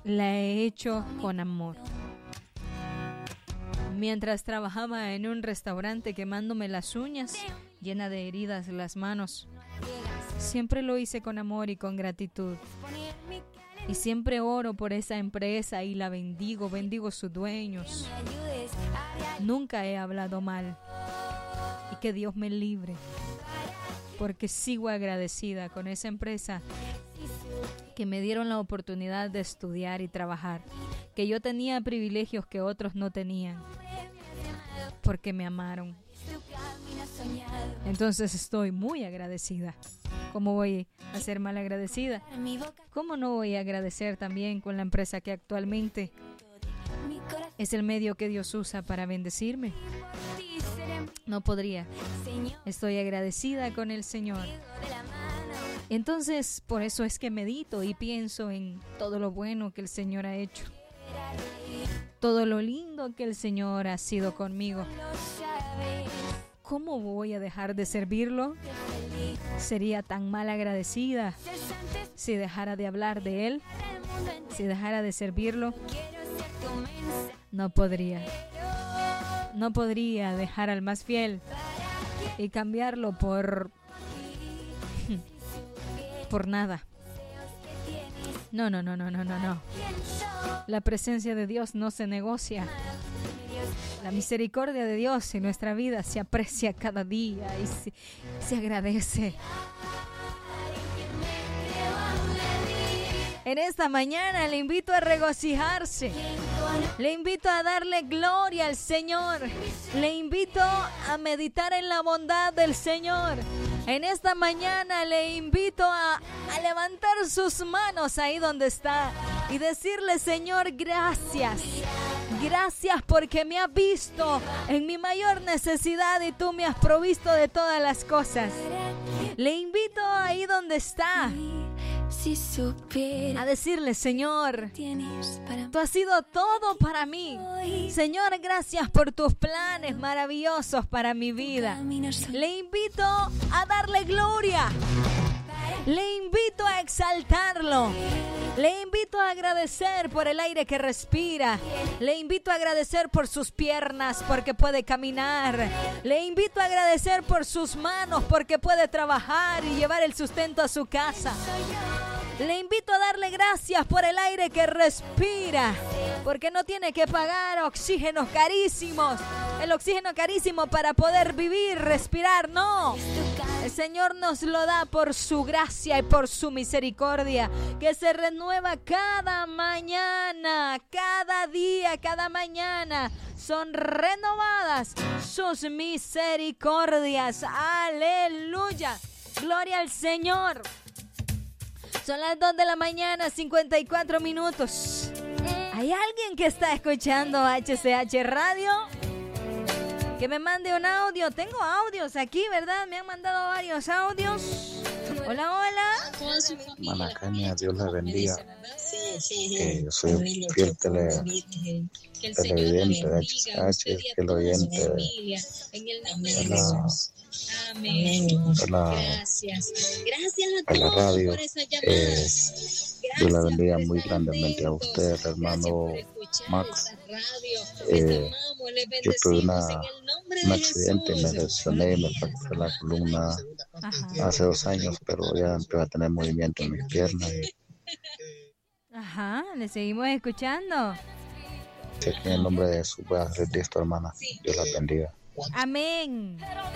la he hecho con amor. Mientras trabajaba en un restaurante quemándome las uñas, llena de heridas las manos, siempre lo hice con amor y con gratitud. Y siempre oro por esa empresa y la bendigo sus dueños. Nunca he hablado mal. Y que Dios me libre, porque sigo agradecida con esa empresa que me dieron la oportunidad de estudiar y trabajar, que yo tenía privilegios que otros no tenían, porque me amaron. Entonces estoy muy agradecida. ¿Cómo voy a ser mal agradecida? ¿Cómo no voy a agradecer también con la empresa que actualmente es el medio que Dios usa para bendecirme? No podría. Estoy agradecida con el Señor. Entonces, por eso es que medito y pienso en todo lo bueno que el Señor ha hecho. Todo lo lindo que el Señor ha sido conmigo. ¿Cómo voy a dejar de servirlo? Sería tan mal agradecida si dejara de hablar de Él, si dejara de servirlo. No podría. No podría dejar al más fiel y cambiarlo por nada. No. La presencia de Dios no se negocia. La misericordia de Dios en nuestra vida se aprecia cada día y se agradece. En esta mañana le invito a regocijarse. Le invito a darle gloria al Señor. Le invito a meditar en la bondad del Señor. En esta mañana le invito a levantar sus manos ahí donde está y decirle: Señor, gracias. Gracias porque me has visto en mi mayor necesidad y tú me has provisto de todas las cosas. Le invito ahí donde está a decirle: Señor, tú has sido todo para mí. Señor, gracias por tus planes maravillosos para mi vida. Le invito a darle gloria. Le invito a exaltarlo. Le invito a agradecer por el aire que respira. Le invito a agradecer por sus piernas porque puede caminar. Le invito a agradecer por sus manos porque puede trabajar y llevar el sustento a su casa. Le invito a darle gracias por el aire que respira, porque no tiene que pagar oxígenos carísimos. El oxígeno carísimo para poder vivir, respirar, no. El Señor nos lo da por su gracia y por su misericordia, que se renueva cada mañana, cada día, cada mañana. Son renovadas sus misericordias. Aleluya. Gloria al Señor. Son las 2 de la mañana, 54 minutos. ¿Hay alguien que está escuchando HCH Radio? Que me mande un audio. Tengo audios aquí, ¿verdad? Me han mandado varios audios. Hola, hola. Manacaña, Dios la bendiga. Yo soy un fiel televidente de HCH, fiel oyente de la radio. Dios la bendiga muy grandemente a usted, hermano Max. Yo tuve un accidente, me lesioné, me fracturé la columna hace 2 años, pero ya empecé a tener movimiento en mis piernas. Ajá, le seguimos escuchando. Sé que en el nombre de Jesús voy a hacer esto, hermana. Dios la bendiga. Amén.